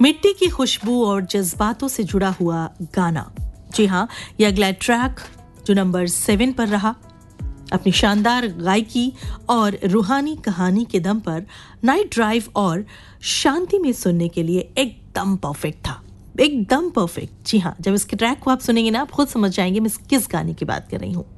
मिट्टी की खुशबू और जज्बातों से जुड़ा हुआ गाना। जी हाँ, यह अगला ट्रैक जो नंबर 7 पर रहा, अपनी शानदार गायकी और रूहानी कहानी के दम पर नाइट ड्राइव और शांति में सुनने के लिए एकदम परफेक्ट था, एकदम परफेक्ट। जी हाँ, जब इसके ट्रैक को आप सुनेंगे ना, आप खुद समझ जाएंगे मैं किस गाने की बात कर रही हूँ।